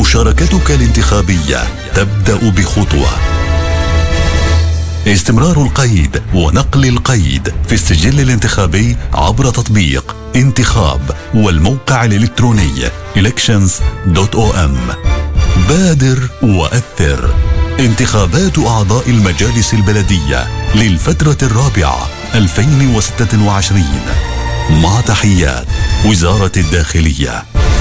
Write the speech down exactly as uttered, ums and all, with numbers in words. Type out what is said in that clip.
مشاركتك الانتخابية تبدأ بخطوة. استمرار القيد ونقل القيد في السجل الانتخابي عبر تطبيق انتخاب والموقع الإلكتروني elections دوت او ام. بادر وأثر. انتخابات أعضاء المجالس البلدية للفترة الرابعة ألفين وستة وعشرين، مع تحيات وزارة الداخلية.